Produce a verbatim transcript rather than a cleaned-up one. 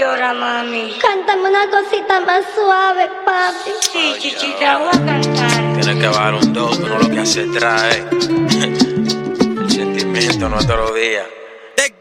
llora, mami. Cántame una cosita más suave, papi. Sí, chichi, te la voy a cantar. Tienes que bajar un dos, tú no lo que hace trae. El sentimiento no todos los días.